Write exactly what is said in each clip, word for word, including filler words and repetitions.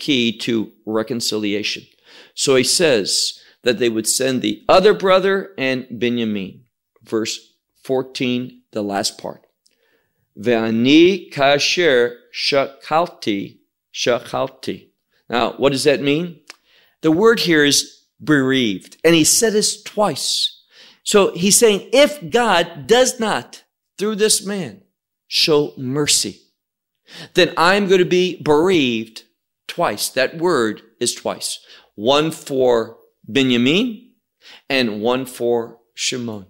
key to reconciliation. So he says that they would send the other brother and Benjamin. Verse fourteen, the last part. Ve'ani kasher shakalti shakalti. Now, what does that mean? The word here is bereaved, and he said this twice. So he's saying, if God does not, through this man, show mercy, then I'm going to be bereaved twice. That word is twice. One for Benjamin and one for Shimon.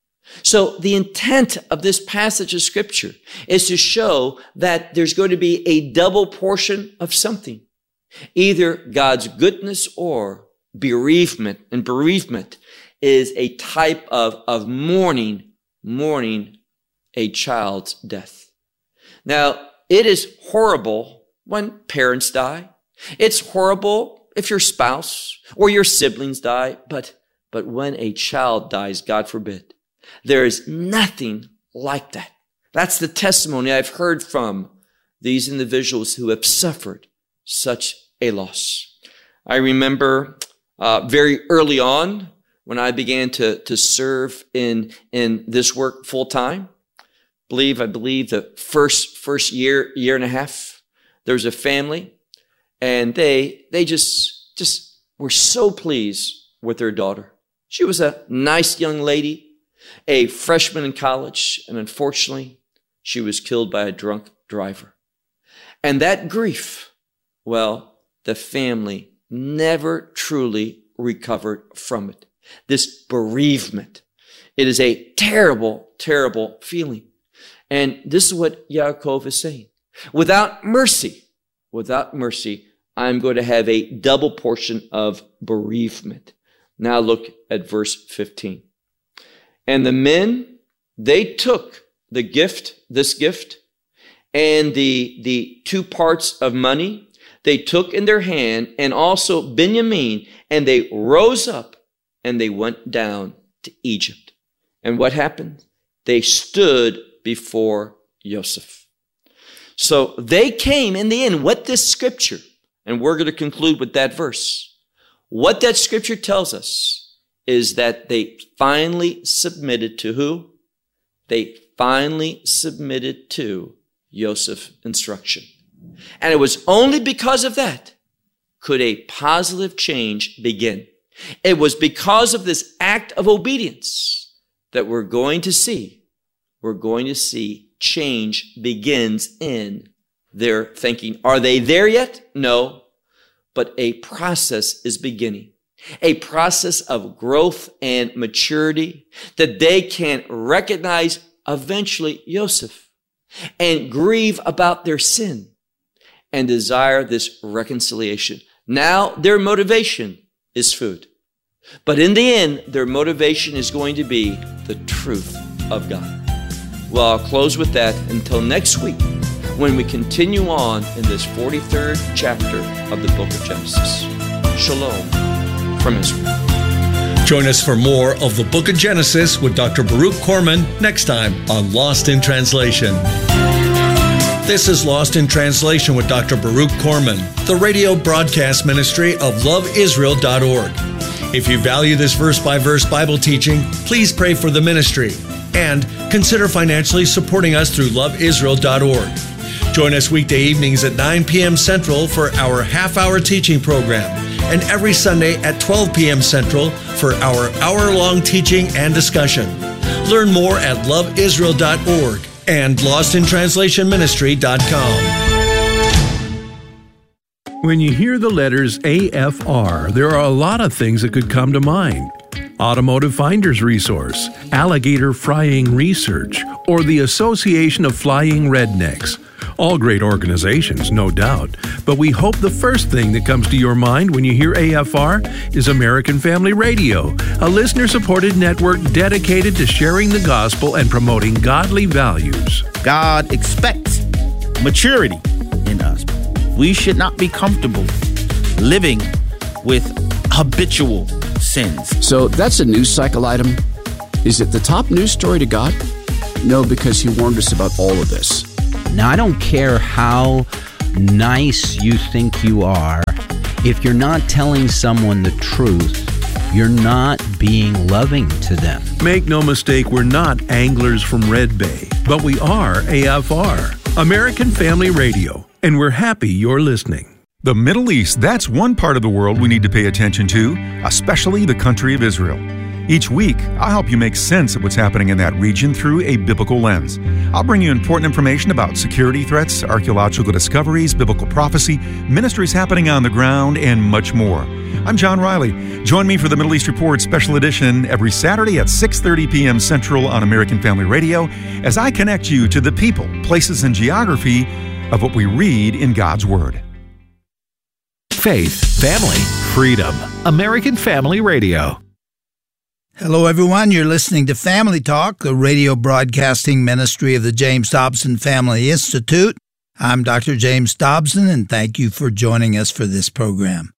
So the intent of this passage of Scripture is to show that there's going to be a double portion of something. Either God's goodness or bereavement. And bereavement is a type of, of mourning, mourning a child's death. Now, it is horrible when parents die. It's horrible if your spouse or your siblings die. But, but when a child dies, God forbid, there is nothing like that. That's the testimony I've heard from these individuals who have suffered such a loss. I remember uh, very early on when I began to, to serve in, in this work full time. Believe, I believe the first, first year, year and a half, there was a family and they, they just, just were so pleased with their daughter. She was a nice young lady, a freshman in college, and unfortunately, she was killed by a drunk driver. And that grief, well, the family never truly recovered from it. This bereavement. It is a terrible, terrible feeling. And this is what Yaakov is saying. Without mercy, without mercy, I'm going to have a double portion of bereavement. Now look at verse fifteen. And the men, they took the gift, this gift, and the, the two parts of money they took in their hand, and also Benjamin, and they rose up and they went down to Egypt. And what happened? They stood before Joseph. So they came in the end. What this scripture, and we're going to conclude with that verse, what that scripture tells us is that they finally submitted to who? They finally submitted to Joseph's instruction. And it was only because of that could a positive change begin. It was because of this act of obedience that we're going to see, we're going to see change begins in their thinking. Are they there yet? No, but a process is beginning. A process of growth and maturity that they can recognize eventually Joseph and grieve about their sin and desire this reconciliation. Now their motivation is food. But in the end, their motivation is going to be the truth of God. Well, I'll close with that until next week when we continue on in this forty-third chapter of the book of Genesis. Shalom from Israel. Join us for more of the book of Genesis with Doctor Baruch Korman next time on Lost in Translation. This is Lost in Translation with Doctor Baruch Korman, the radio broadcast ministry of love israel dot org. If you value this verse-by-verse Bible teaching, please pray for the ministry and consider financially supporting us through love israel dot org. Join us weekday evenings at nine p.m. Central for our half-hour teaching program, and every Sunday at twelve p.m. Central for our hour-long teaching and discussion. Learn more at love israel dot org and lost in translation ministry dot com. When you hear the letters A F R, there are a lot of things that could come to mind. Automotive Finder's Resource, Alligator Frying Research, or the Association of Flying Rednecks. All great organizations, no doubt, but we hope the first thing that comes to your mind when you hear A F R is American Family Radio, a listener-supported network dedicated to sharing the gospel and promoting godly values. God expects maturity in us. We should not be comfortable living with habitual sins. So that's a news cycle item. Is it the top news story to God? No, because he warned us about all of this. Now, I don't care how nice you think you are If you're not telling someone the truth, you're not being loving to them. Make no mistake, we're not anglers from Red Bay, but we are A F R, American Family Radio, and we're happy you're listening. The Middle East, that's one part of the world we need to pay attention to, especially the country of Israel. Each week, I'll help you make sense of what's happening in that region through a biblical lens. I'll bring you important information about security threats, archaeological discoveries, biblical prophecy, ministries happening on the ground, and much more. I'm John Riley. Join me for the Middle East Report Special Edition every Saturday at six thirty p.m. Central on American Family Radio as I connect you to the people, places, and geography of what we read in God's Word. Faith, family, freedom. American Family Radio. Hello, everyone. You're listening to Family Talk, the radio broadcasting ministry of the James Dobson Family Institute. I'm Doctor James Dobson, and thank you for joining us for this program.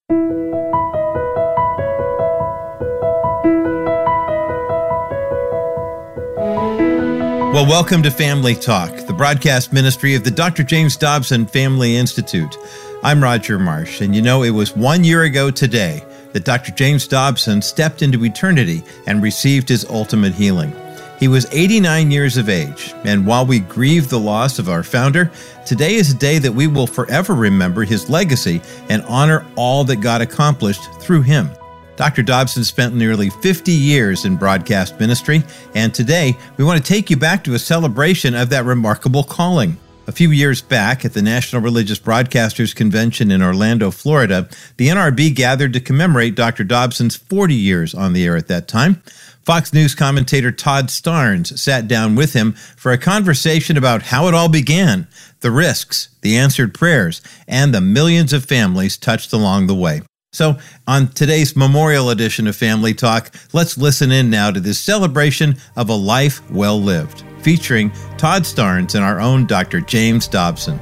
Well, welcome to Family Talk, the broadcast ministry of the Doctor James Dobson Family Institute. I'm Roger Marsh, and you know, it was one year ago today that Doctor James Dobson stepped into eternity and received his ultimate healing. He was eighty-nine years of age, and while we grieve the loss of our founder, today is a day that we will forever remember his legacy and honor all that God accomplished through him. Doctor Dobson spent nearly fifty years in broadcast ministry, and today we want to take you back to a celebration of that remarkable calling. A few years back at the National Religious Broadcasters Convention in Orlando, Florida, the N R B gathered to commemorate Doctor Dobson's forty years on the air at that time. Fox News commentator Todd Starnes sat down with him for a conversation about how it all began, the risks, the answered prayers, and the millions of families touched along the way. So, on today's memorial edition of Family Talk, let's listen in now to this celebration of a life well lived, featuring Todd Starnes and our own Doctor James Dobson.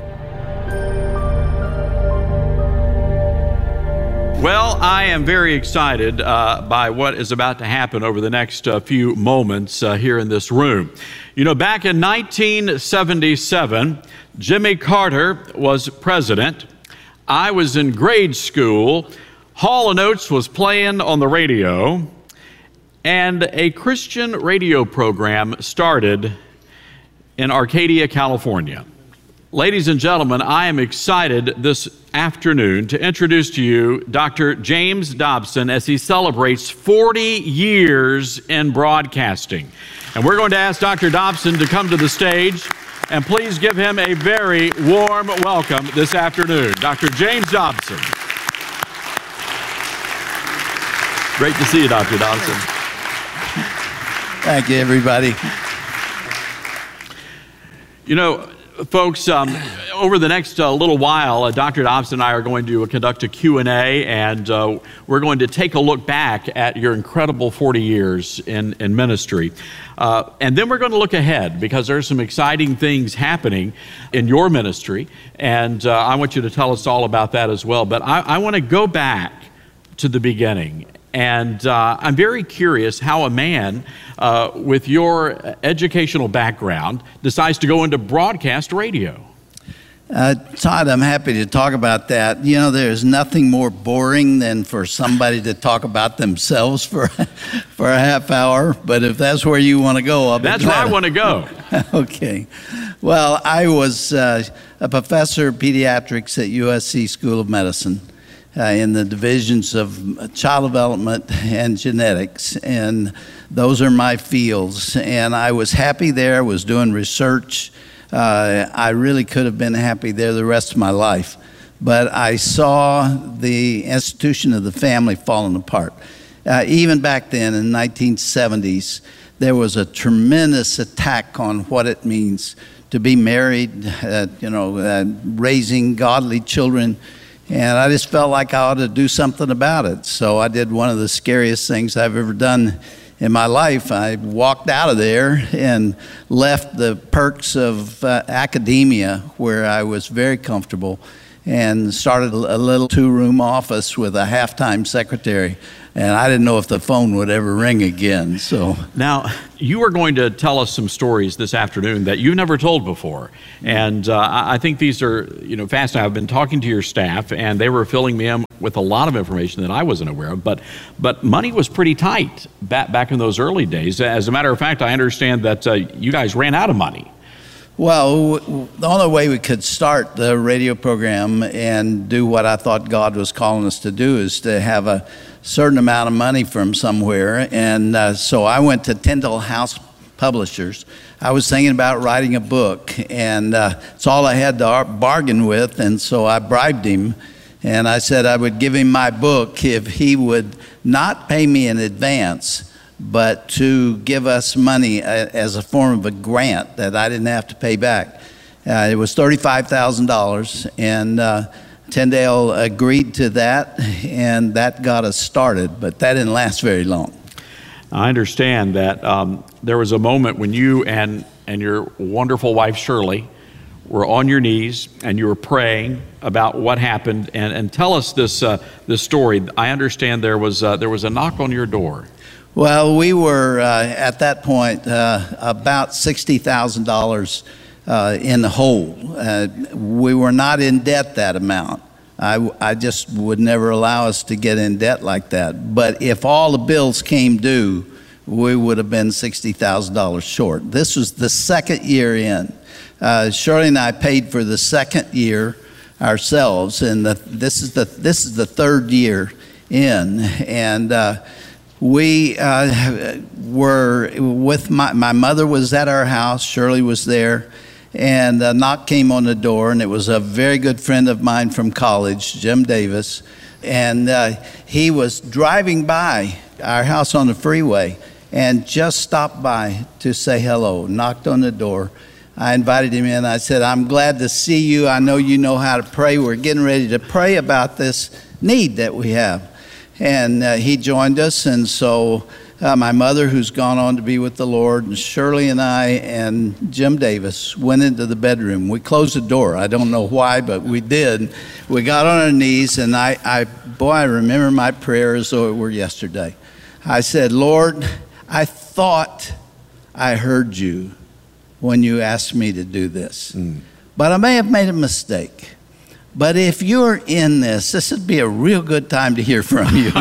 Well, I am very excited uh, by what is about to happen over the next uh, few moments uh, here in this room. You know, back in nineteen seventy-seven, Jimmy Carter was president. I was in grade school. Hall and Oates was playing on the radio, and a Christian radio program started in Arcadia, California. Ladies and gentlemen, I am excited this afternoon to introduce to you Doctor James Dobson as he celebrates forty years in broadcasting. And we're going to ask Doctor Dobson to come to the stage, and please give him a very warm welcome this afternoon. Doctor James Dobson. Great to see you, Doctor Dobson. Thank you, everybody. You know, folks, um, over the next uh, little while, uh, Doctor Dobson and I are going to uh, conduct a Q and A, and uh, we're going to take a look back at your incredible forty years in, in ministry. Uh, and then we're going to look ahead, because there's some exciting things happening in your ministry, and uh, I want you to tell us all about that as well. But I, I want to go back to the beginning. And uh, I'm very curious how a man uh, with your educational background decides to go into broadcast radio. Uh, Todd, I'm happy to talk about that. You know, there's nothing more boring than for somebody to talk about themselves for for a half hour. But if that's where you want to go, I'll be That's glad. where I want to go. Okay. Well, I was uh, a professor of pediatrics at U S C School of Medicine. Uh, in the divisions of child development and genetics, and those are my fields. And I was happy there, was doing research. Uh, I really could have been happy there the rest of my life. But I saw the institution of the family falling apart. Uh, even back then in the nineteen seventies, there was a tremendous attack on what it means to be married, uh, you know, uh, raising godly children. And I just felt like I ought to do something about it. So I did one of the scariest things I've ever done in my life. I walked out of there and left the perks of uh, academia, where I was very comfortable, and started a little two-room office with a half-time secretary. And I didn't know if the phone would ever ring again. So now, you are going to tell us some stories this afternoon that you've never told before, and uh, I think these are, you know, fascinating. I've been talking to your staff, and they were filling me in with a lot of information that I wasn't aware of. But but money was pretty tight back back in those early days. As a matter of fact, I understand that uh, you guys ran out of money. Well, the only way we could start the radio program and do what I thought God was calling us to do is to have a certain amount of money from somewhere. And uh, so I went to Tyndall House Publishers. I was thinking about writing a book, and uh, it's all I had to bargain with. And so I bribed him, and I said I would give him my book if he would not pay me in advance, but to give us money as a form of a grant that I didn't have to pay back. Uh, it was thirty-five thousand dollars, and uh, Tyndale agreed to that, and that got us started, but that didn't last very long. I understand that um, there was a moment when you and, and your wonderful wife, Shirley, were on your knees and you were praying about what happened. And, and tell us this, uh, this story. I understand there was, uh, there was a knock on your door. Well, we were uh, at that point uh, about sixty thousand dollars uh, in the hole. Uh, we were not in debt that amount. I, I just would never allow us to get in debt like that. But if all the bills came due, we would have been sixty thousand dollars short. This was the second year in. Uh, Shirley and I paid for the second year ourselves, and the, this is the this is the third year in. And uh, we uh, were with my my mother was at our house. Shirley was there. And a knock came on the door, and it was a very good friend of mine from college, Jim Davis. And uh, he was driving by our house on the freeway and just stopped by to say hello, knocked on the door. I invited him in. I said, I'm glad to see you. I know you know how to pray. We're getting ready to pray about this need that we have. And uh, he joined us, and so Uh, my mother, who's gone on to be with the Lord, and Shirley and I and Jim Davis went into the bedroom. We closed the door. I don't know why, but we did. We got on our knees, and I, I boy, I remember my prayer as though it were yesterday. I said, Lord, I thought I heard you when you asked me to do this, mm. but I may have made a mistake. But if you're in this, this would be a real good time to hear from you.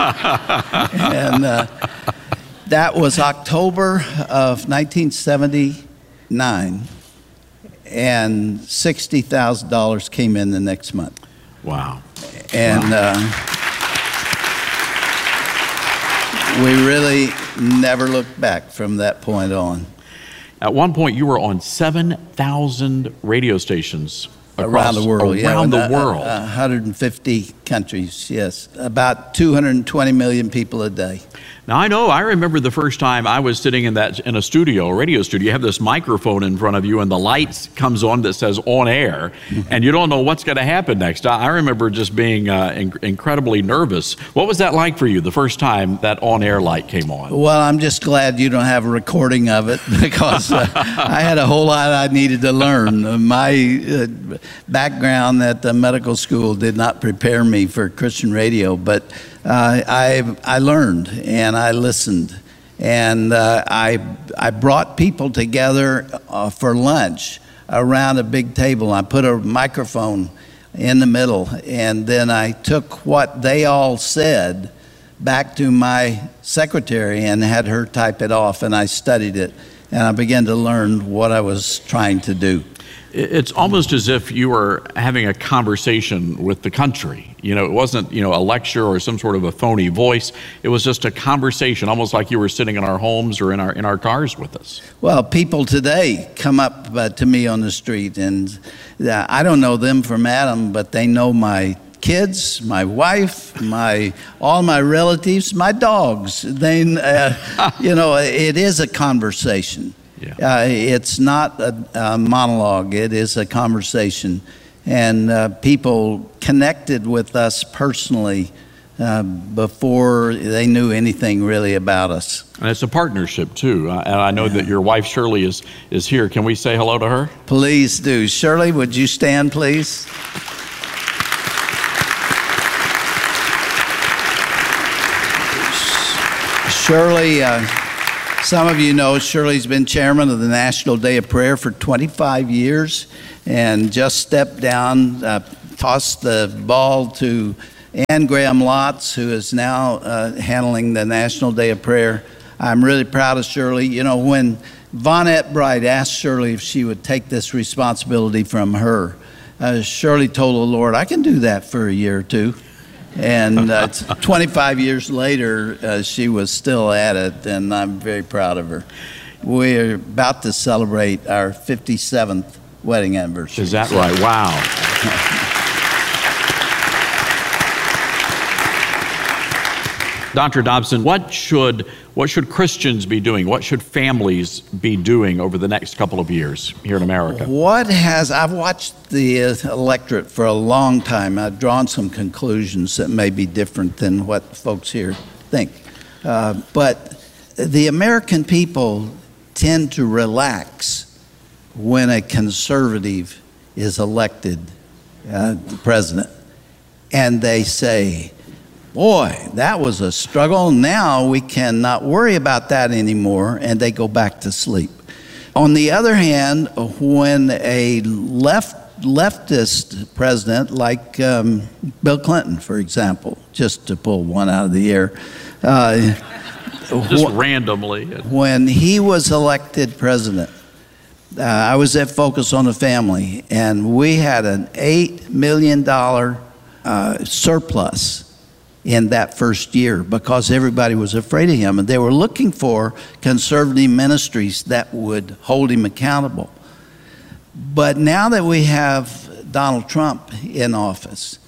And uh, that was October of nineteen seventy-nine, and sixty thousand dollars came in the next month. Wow. And wow. Uh, we really never looked back from that point on. At one point, you were on seven thousand radio stations. Around the world, yeah. Around the world. Uh, one hundred fifty countries, yes. About two hundred twenty million people a day. Now, I know, I remember the first time I was sitting in that in a studio, a radio studio. You have this microphone in front of you, and the lights comes on that says on air, and you don't know what's going to happen next. I remember just being uh, in- incredibly nervous. What was that like for you the first time that on air light came on? Well, I'm just glad you don't have a recording of it, because uh, I had a whole lot I needed to learn. Uh, my uh, background at the medical school did not prepare me for Christian radio, but uh, I I learned and I listened, and uh, I I brought people together uh, for lunch around a big table. I put a microphone in the middle, and then I took what they all said back to my secretary and had her type it off, and I studied it, and I began to learn what I was trying to do. It's almost as if you were having a conversation with the country. You know, it wasn't, you know, a lecture or some sort of a phony voice. It was just a conversation, almost like you were sitting in our homes or in our in our cars with us. Well, people today come up uh, to me on the street, and uh, I don't know them from Adam, but they know my kids, my wife, my all my relatives, my dogs. They, uh, you know, it is a conversation. Yeah. Uh, it's not a, a monologue. It is a conversation. And uh, people connected with us personally uh, before they knew anything really about us. And it's a partnership, too. Uh, and I know yeah. that your wife, Shirley, is, is here. Can we say hello to her? Please do. Shirley, would you stand, please? Shirley, uh, some of you know Shirley's been chairman of the National Day of Prayer for twenty-five years and just stepped down, uh, tossed the ball to Ann Graham Lotz, who is now uh, handling the National Day of Prayer. I'm really proud of Shirley. You know, when Vonette Bright asked Shirley if she would take this responsibility from her, uh, Shirley told the Lord, I can do that for a year or two. And uh, twenty-five years later, uh, she was still at it, and I'm very proud of her. We're about to celebrate our fifty-seventh wedding anniversary. Is that right? Wow. Doctor Dobson, what should what should Christians be doing? What should families be doing over the next couple of years here in America? What has I've watched the electorate for a long time. I've drawn some conclusions that may be different than what folks here think. Uh, but the American people tend to relax when a conservative is elected uh, president, and they say, boy, that was a struggle. Now we cannot worry about that anymore, and they go back to sleep. On the other hand, when a left leftist president like um, Bill Clinton, for example, just to pull one out of the air, uh, just wh- randomly, when he was elected president, uh, I was at Focus on the Family, and we had an eight million dollars uh, surplus in that first year because everybody was afraid of him, and they were looking for conservative ministries that would hold him accountable. But now that we have Donald Trump in office,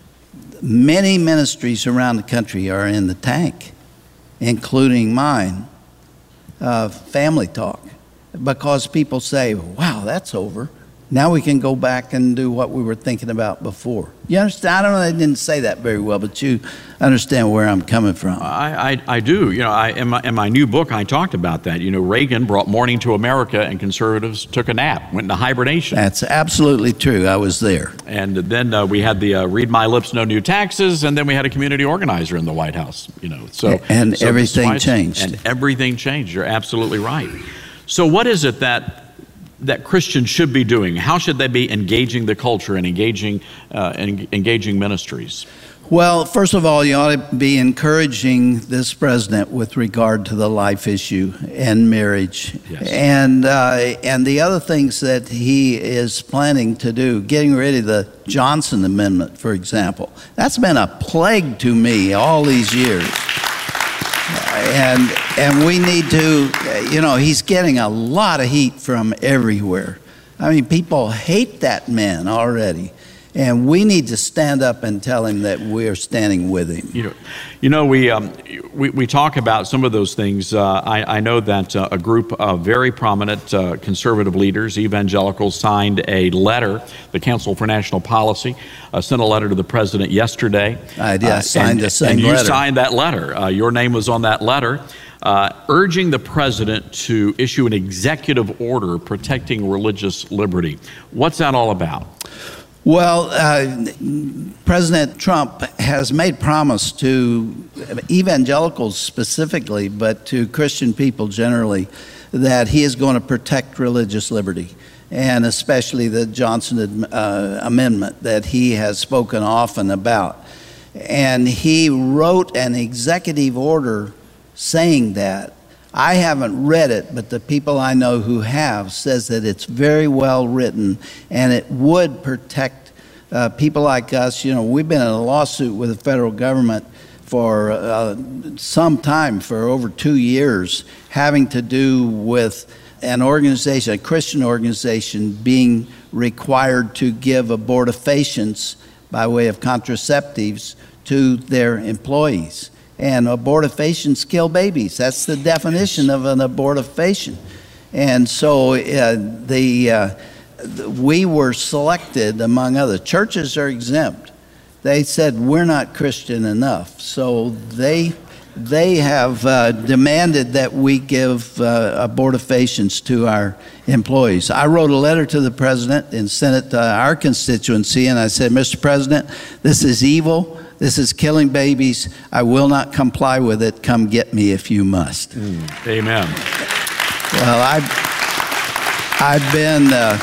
many ministries around the country are in the tank, including mine, uh, Family Talk, because people say, wow, that's over. Now we can go back and do what we were thinking about before. You understand? I don't know, I didn't say that very well, but you understand where I'm coming from. I, I, I do. You know, I, in, my, in my new book, I talked about that. You know, Reagan brought morning to America, and conservatives took a nap, went into hibernation. That's absolutely true. I was there. And then uh, we had the uh, Read My Lips, No New Taxes, and then we had a community organizer in the White House. You know, so and so everything changed. And everything changed. You're absolutely right. So what is it that that Christians should be doing? How should they be engaging the culture and engaging uh, en- engaging ministries? Well, first of all, you ought to be encouraging this president with regard to the life issue and marriage. Yes. And uh, and the other things that he is planning to do, getting rid of the Johnson Amendment, for example. That's been a plague to me all these years. And and we need to, you know, he's getting a lot of heat from everywhere. I mean, people hate that man already. And we need to stand up and tell him that we are standing with him. You know, you know we, um, we we talk about some of those things. Uh, I, I know that uh, a group of very prominent uh, conservative leaders, evangelicals, signed a letter. The Council for National Policy uh, sent a letter to the president yesterday. I did. I signed uh, and, the same and letter. And you signed that letter. Uh, your name was on that letter, uh, urging the president to issue an executive order protecting religious liberty. What's that all about? Well, uh, President Trump has made promise to evangelicals specifically, but to Christian people generally, that he is going to protect religious liberty, and especially the Johnson uh, Amendment that he has spoken often about. And he wrote an executive order saying that. I haven't read it, but the people I know who have says that it's very well written, and it would protect uh, people like us. You know, we've been in a lawsuit with the federal government for uh, some time, for over two years, having to do with an organization, a Christian organization, being required to give abortifacients by way of contraceptives to their employees. And abortifacients kill babies. That's the definition of an abortifacient. And so uh, the uh, we were selected, among other churches are exempt. They said we're not Christian enough, so they they have uh, demanded that we give uh, abortifacients to our employees. I wrote a letter to the president and sent it to our constituency, and I said, Mister President, this is evil. This is killing babies. I will not comply with it. Come get me if you must. Mm. Amen. Well, I've, I've been, uh,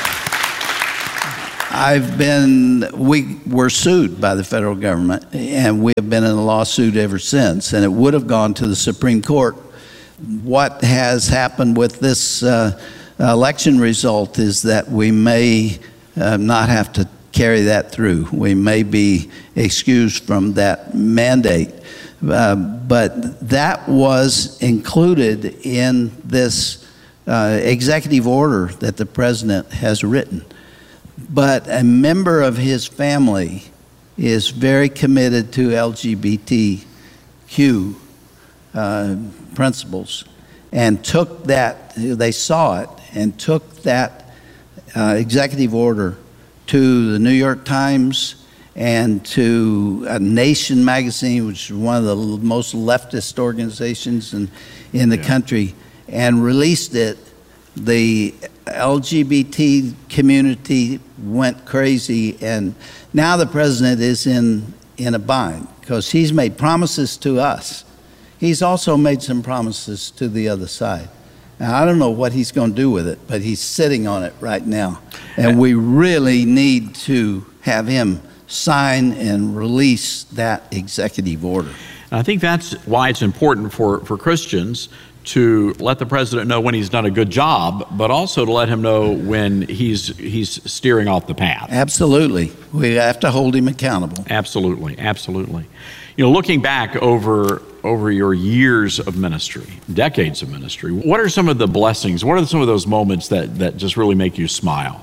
I've been, we were sued by the federal government, and we have been in a lawsuit ever since, and it would have gone to the Supreme Court. What has happened with this uh, election result is that we may uh, not have to carry that through. We may be excused from that mandate. Uh, but that was included in this uh, executive order that the president has written. But a member of his family is very committed to L G B T Q uh, principles and took that, they saw it, and took that uh, executive order to the New York Times and to a Nation magazine, which is one of the most leftist organizations in, in the yeah. country, and released it. The L G B T community went crazy, and now the president is in, in a bind because he's made promises to us. He's also made some promises to the other side. Now, I don't know what he's going to do with it, but he's sitting on it right now. And we really need to have him sign and release that executive order. And I think that's why it's important for, for Christians to let the president know when he's done a good job, but also to let him know when he's he's steering off the path. Absolutely. We have to hold him accountable. Absolutely, absolutely. You know, looking back over over your years of ministry, decades of ministry, what are some of the blessings? What are some of those moments that, that just really make you smile?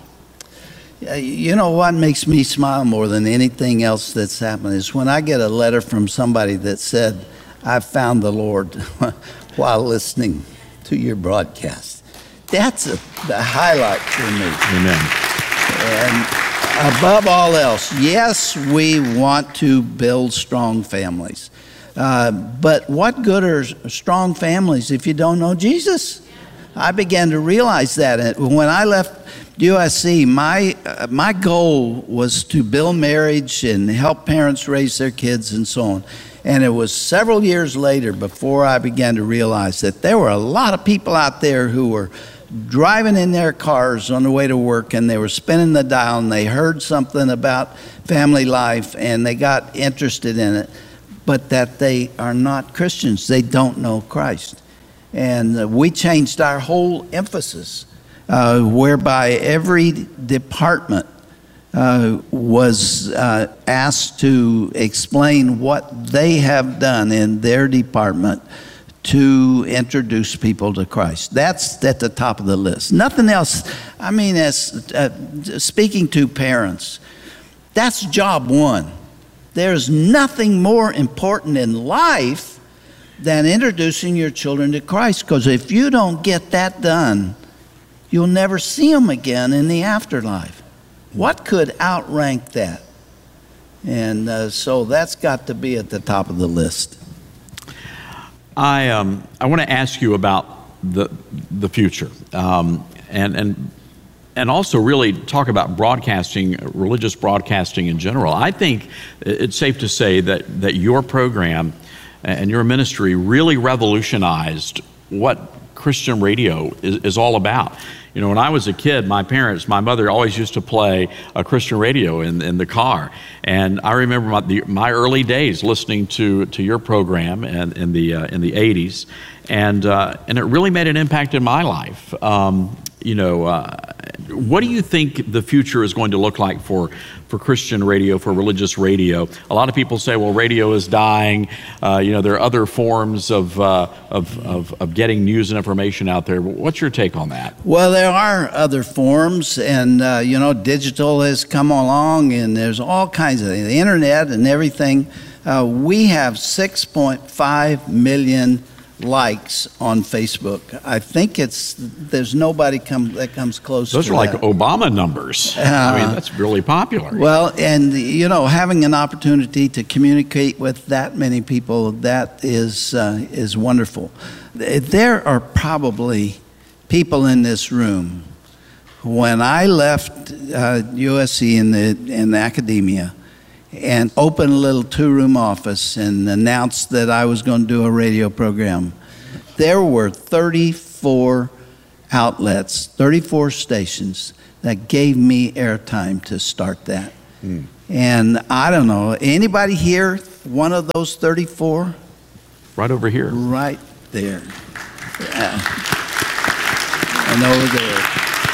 You know what makes me smile more than anything else that's happened is when I get a letter from somebody that said, I found the Lord while listening to your broadcast. That's a, the highlight for me. Amen. And above all else, yes, we want to build strong families. Uh, but what good are strong families if you don't know Jesus? I began to realize that when I left U S C, my uh, my goal was to build marriage and help parents raise their kids and so on. And it was several years later before I began to realize that there were a lot of people out there who were driving in their cars on the way to work, and they were spinning the dial, and they heard something about family life, and they got interested in it, but that they are not Christians. They don't know Christ. And uh, we changed our whole emphasis, uh, whereby every department uh, was uh, asked to explain what they have done in their department to introduce people to Christ. That's at the top of the list. Nothing else. I mean, as uh, speaking to parents, that's job one. There's nothing more important in life than introducing your children to Christ, because if you don't get that done, you'll never see them again in the afterlife. What could outrank that? And uh, so that's got to be at the top of the list. I um, I want to ask you about the the future, um, and and and also really talk about broadcasting, religious broadcasting in general. I think it's safe to say that that your program and your ministry really revolutionized what Christian radio is, is all about. You know, when I was a kid, my parents, my mother always used to play a Christian radio in, in the car. And I remember my, the, my early days listening to, to your program and, in the uh, in the eighties. And, uh, and it really made an impact in my life. Um, you know, uh, what do you think the future is going to look like for, for Christian radio, for religious radio? A lot of people say, well, radio is dying. Uh, you know, there are other forms of, uh, of, of, of getting news and information out there. What's your take on that? Well, there are other forms, and, uh, you know, digital has come along, and there's all kinds of things, the internet and everything. Uh, we have six point five million likes on Facebook. I think it's there's nobody come that comes close Those to are like that. Obama numbers. Uh, I mean, that's really popular. Well, and you know, having an opportunity to communicate with that many people, that is uh, is wonderful. There are probably people in this room. When I left uh, U S C in the in the academia, and open a little two-room office and announce that I was going to do a radio program, there were thirty-four outlets, thirty-four stations that gave me airtime to start that. Mm. And I don't know, anybody here, one of those thirty-four? Right over here. Right there. Yeah. And over there.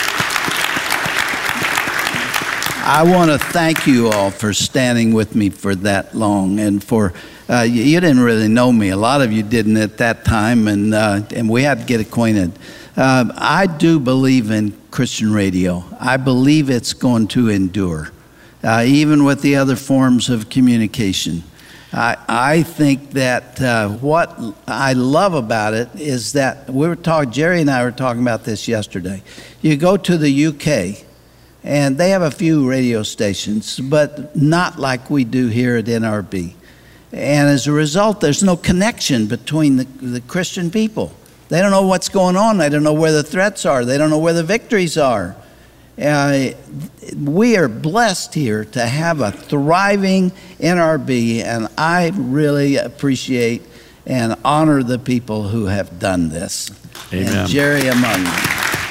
I want to thank you all for standing with me for that long, and for uh, you, you didn't really know me. A lot of you didn't at that time, and uh, and we had to get acquainted. Uh, I do believe in Christian radio. I believe it's going to endure, uh, even with the other forms of communication. I, I think that uh, what I love about it is that we were talking, Jerry and I were talking about this yesterday. You go to the U K, and they have a few radio stations, but not like we do here at N R B. And as a result, there's no connection between the, the Christian people. They don't know what's going on. They don't know where the threats are. They don't know where the victories are. Uh, we are blessed here to have a thriving N R B, and I really appreciate and honor the people who have done this. Amen. And Jerry among them.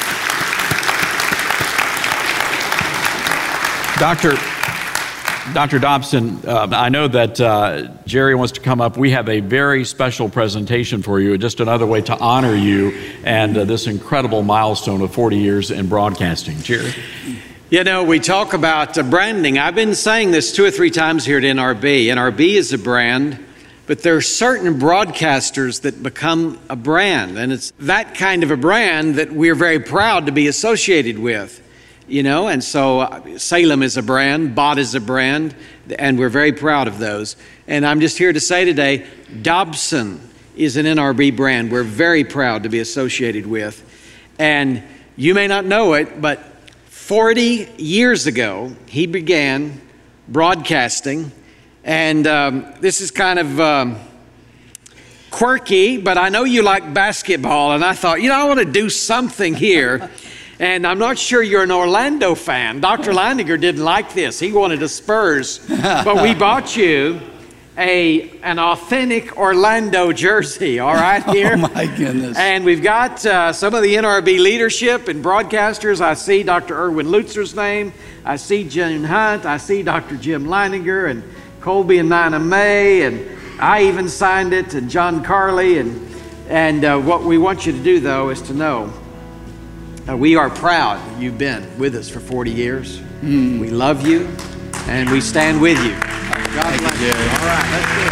Doctor Doctor Dobson, uh, I know that uh, Jerry wants to come up. We have a very special presentation for you, just another way to honor you and uh, this incredible milestone of forty years in broadcasting. Jerry? You know, we talk about uh, branding. I've been saying this two or three times here at N R B. N R B is a brand, but there are certain broadcasters that become a brand, and it's that kind of a brand that we're very proud to be associated with. You know, and so uh, Salem is a brand, Bott is a brand, and we're very proud of those. And I'm just here to say today, Dobson is an N R B brand we're very proud to be associated with. And you may not know it, but forty years ago, he began broadcasting. And um, this is kind of um, quirky, but I know you like basketball, and I thought, you know, I want to do something here. And I'm not sure you're an Orlando fan. Doctor Leininger didn't like this. He wanted a Spurs. But we bought you a an authentic Orlando jersey, all right, here. Oh, my goodness. And we've got uh, some of the N R B leadership and broadcasters. I see Doctor Erwin Lutzer's name. I see June Hunt. I see Doctor Jim Leininger and Colby and Nina May. And I even signed it, and John Carley. And, and uh, what we want you to do, though, is to know Uh, we are proud that you've been with us for forty years. Mm. We love you, and we stand with you. God bless you. All right, let's do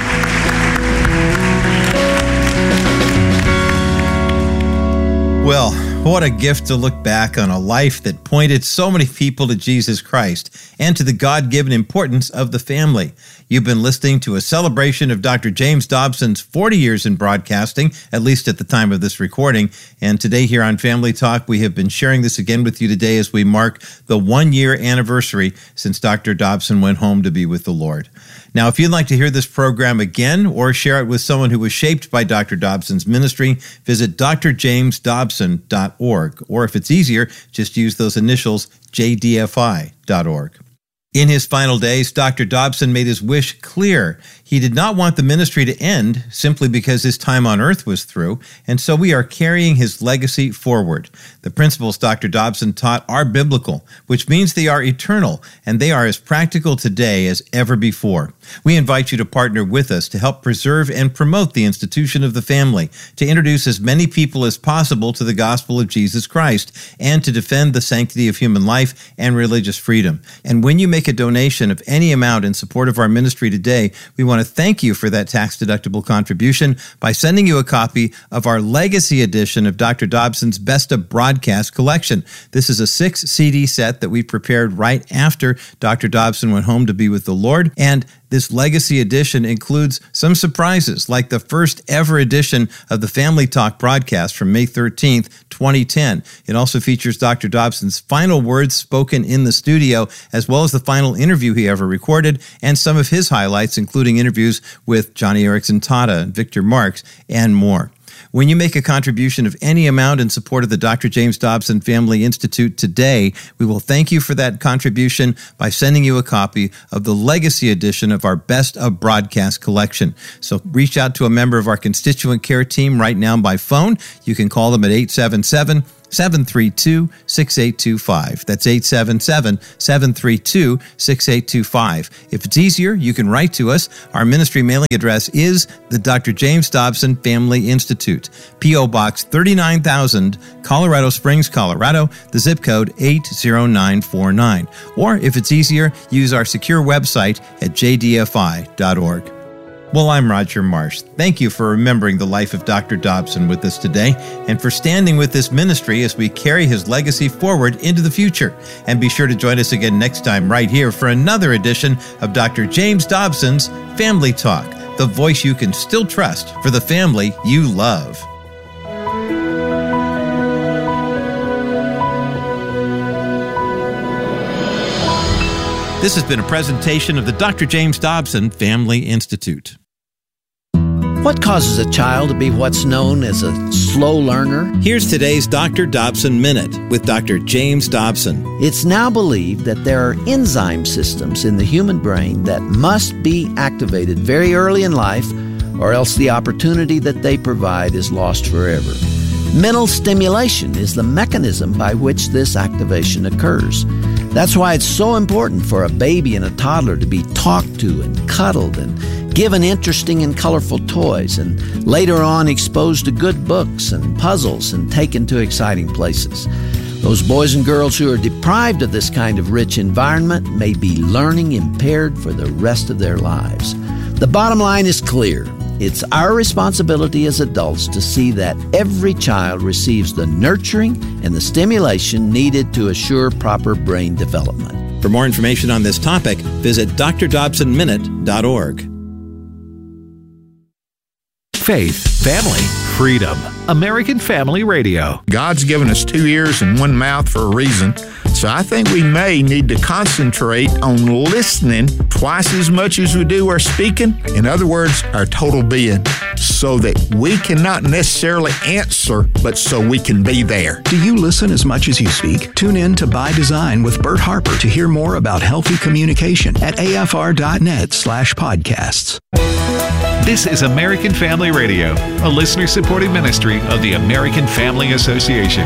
it. Well, what a gift to look back on a life that pointed so many people to Jesus Christ and to the God-given importance of the family. You've been listening to a celebration of Doctor James Dobson's forty years in broadcasting, at least at the time of this recording. And today here on Family Talk, we have been sharing this again with you today as we mark the one-year anniversary since Doctor Dobson went home to be with the Lord. Now, if you'd like to hear this program again or share it with someone who was shaped by Doctor Dobson's ministry, visit d r james dobson dot org. Or if it's easier, just use those initials, j d f i dot org. In his final days, Doctor Dobson made his wish clear. He did not want the ministry to end simply because his time on earth was through, and so we are carrying his legacy forward. The principles Doctor Dobson taught are biblical, which means they are eternal, and they are as practical today as ever before. We invite you to partner with us to help preserve and promote the institution of the family, to introduce as many people as possible to the gospel of Jesus Christ, and to defend the sanctity of human life and religious freedom. And when you make a donation of any amount in support of our ministry today, we want to thank you for that tax-deductible contribution by sending you a copy of our legacy edition of Doctor Dobson's Best of Broadcast collection. This is a six C D set that we prepared right after Doctor Dobson went home to be with the Lord, and this legacy edition includes some surprises, like the first ever edition of the Family Talk broadcast from May thirteenth, twenty ten. It also features Doctor Dobson's final words spoken in the studio, as well as the final interview he ever recorded, and some of his highlights, including interviews with Johnny Erickson Tata, Victor Marx, and more. When you make a contribution of any amount in support of the Doctor James Dobson Family Institute today, we will thank you for that contribution by sending you a copy of the Legacy Edition of our Best of Broadcast collection. So reach out to a member of our constituent care team right now by phone. You can call them at eight seven seven, seven three two, six eight two five. That's eight seven seven, seven three two, six eight two five. If it's easier, you can write to us. Our ministry mailing address is the Doctor James Dobson Family Institute, P O. Box thirty-nine thousand, Colorado Springs, Colorado, the zip code eight zero nine four nine. Or if it's easier, use our secure website at j d f i dot org. Well, I'm Roger Marsh. Thank you for remembering the life of Doctor Dobson with us today and for standing with this ministry as we carry his legacy forward into the future. And be sure to join us again next time right here for another edition of Doctor James Dobson's Family Talk, the voice you can still trust for the family you love. This has been a presentation of the Doctor James Dobson Family Institute. What causes a child to be what's known as a slow learner? Here's today's Doctor Dobson Minute with Doctor James Dobson. It's now believed that there are enzyme systems in the human brain that must be activated very early in life, or else the opportunity that they provide is lost forever. Mental stimulation is the mechanism by which this activation occurs. That's why it's so important for a baby and a toddler to be talked to and cuddled and given interesting and colorful toys, and later on exposed to good books and puzzles and taken to exciting places. Those boys and girls who are deprived of this kind of rich environment may be learning impaired for the rest of their lives. The bottom line is clear. It's our responsibility as adults to see that every child receives the nurturing and the stimulation needed to assure proper brain development. For more information on this topic, visit d r dobson minute dot org. Faith, family, freedom. American Family Radio. God's given us two ears and one mouth for a reason. So I think we may need to concentrate on listening twice as much as we do our speaking. In other words, our total being, so that we cannot necessarily answer, but so we can be there. Do you listen as much as you speak? Tune in to By Design with Bert Harper to hear more about healthy communication at a f r dot net slash podcasts. This is American Family Radio, a listener-supported ministry of the American Family Association.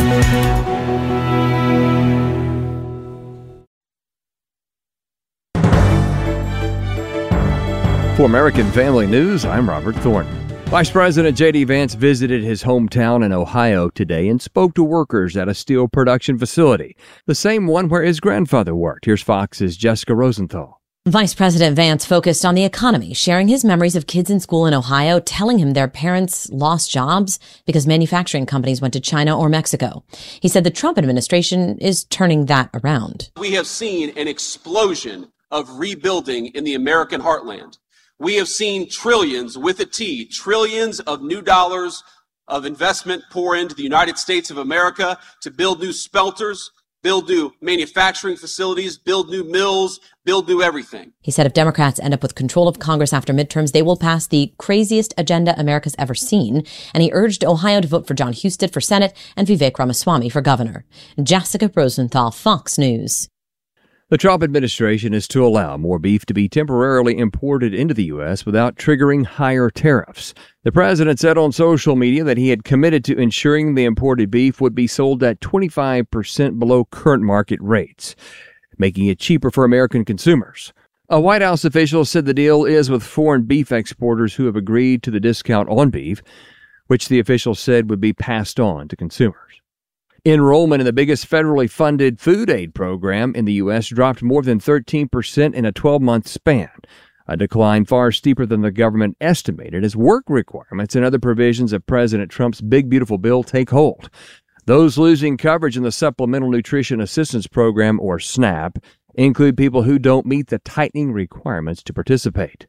For American Family News, I'm Robert Thornton. Vice President J D. Vance visited his hometown in Ohio today and spoke to workers at a steel production facility, the same one where his grandfather worked. Here's Fox's Jessica Rosenthal. Vice President Vance focused on the economy, sharing his memories of kids in school in Ohio, telling him their parents lost jobs because manufacturing companies went to China or Mexico. He said the Trump administration is turning that around. We have seen an explosion of rebuilding in the American heartland. We have seen trillions, with a T, trillions of new dollars of investment pour into the United States of America to build new smelters, build new manufacturing facilities, build new mills, build new everything. He said if Democrats end up with control of Congress after midterms, they will pass the craziest agenda America's ever seen. And he urged Ohio to vote for John Husted for Senate and Vivek Ramaswamy for governor. Jessica Rosenthal, Fox News. The Trump administration is to allow more beef to be temporarily imported into the U S without triggering higher tariffs. The president said on social media that he had committed to ensuring the imported beef would be sold at twenty-five percent below current market rates, making it cheaper for American consumers. A White House official said the deal is with foreign beef exporters who have agreed to the discount on beef, which the official said would be passed on to consumers. Enrollment in the biggest federally funded food aid program in the U S dropped more than thirteen percent in a twelve-month span, a decline far steeper than the government estimated as work requirements and other provisions of President Trump's Big Beautiful Bill take hold. Those losing coverage in the Supplemental Nutrition Assistance Program, or SNAP, include people who don't meet the tightening requirements to participate.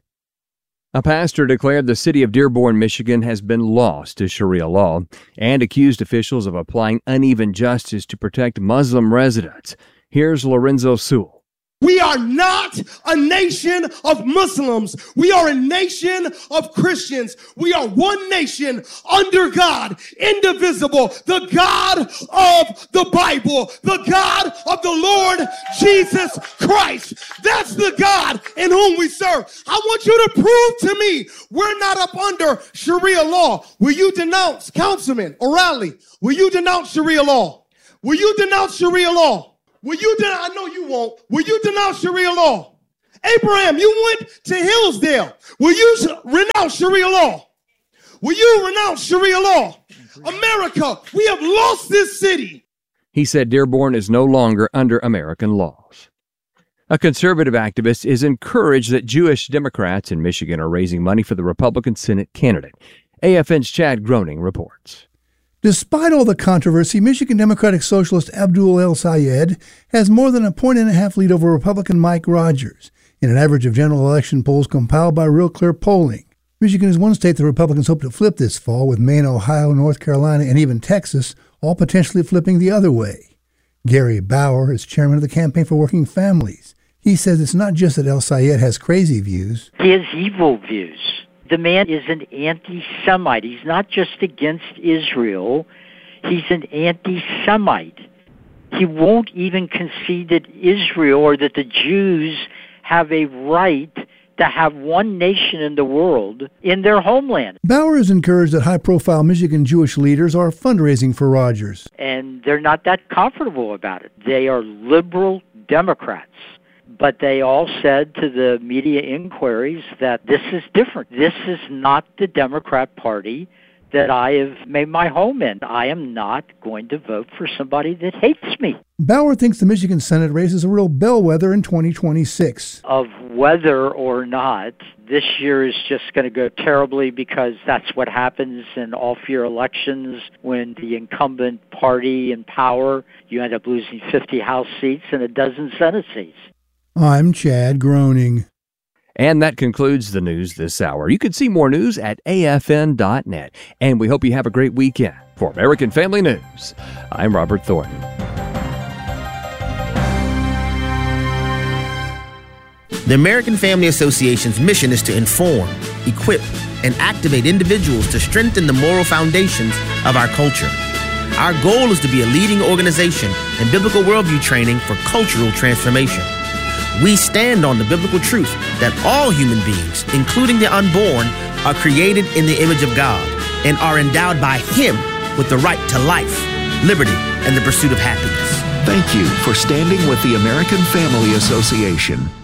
A pastor declared the city of Dearborn, Michigan has been lost to Sharia law and accused officials of applying uneven justice to protect Muslim residents. Here's Lorenzo Sewell. We are not a nation of Muslims. We are a nation of Christians. We are one nation under God, indivisible, the God of the Bible, the God of the Lord Jesus Christ. That's the God in whom we serve. I want you to prove to me we're not up under Sharia law. Will you denounce, Councilman O'Reilly, will you denounce Sharia law? Will you denounce Sharia law? Will you den- I know you won't. Will you denounce Sharia law? Abraham, you went to Hillsdale. Will you sh- renounce Sharia law? Will you renounce Sharia law? America, we have lost this city. He said Dearborn is no longer under American laws. A conservative activist is encouraged that Jewish Democrats in Michigan are raising money for the Republican Senate candidate. A F N's Chad Groening reports. Despite all the controversy, Michigan Democratic Socialist Abdul El-Sayed has more than a point and a half lead over Republican Mike Rogers in an average of general election polls compiled by Real Clear Polling. Michigan is one state the Republicans hope to flip this fall, with Maine, Ohio, North Carolina, and even Texas all potentially flipping the other way. Gary Bauer is chairman of the Campaign for Working Families. He says it's not just that El-Sayed has crazy views. He has evil views. The man is an anti-Semite. He's not just against Israel. He's an anti-Semite. He won't even concede that Israel or that the Jews have a right to have one nation in the world in their homeland. Bauer is encouraged that high-profile Michigan Jewish leaders are fundraising for Rogers. And they're not that comfortable about it. They are liberal Democrats. But they all said to the media inquiries that this is different. This is not the Democrat Party that I have made my home in. I am not going to vote for somebody that hates me. Bauer thinks the Michigan Senate race is a real bellwether in twenty twenty-six. Of whether or not this year is just going to go terribly, because that's what happens in off-year elections when the incumbent party in power, you end up losing fifty House seats and a dozen Senate seats. I'm Chad Groening. And that concludes the news this hour. You can see more news at A F N dot net. And we hope you have a great weekend. For American Family News, I'm Robert Thornton. The American Family Association's mission is to inform, equip, and activate individuals to strengthen the moral foundations of our culture. Our goal is to be a leading organization in biblical worldview training for cultural transformation. We stand on the biblical truth that all human beings, including the unborn, are created in the image of God and are endowed by Him with the right to life, liberty, and the pursuit of happiness. Thank you for standing with the American Family Association.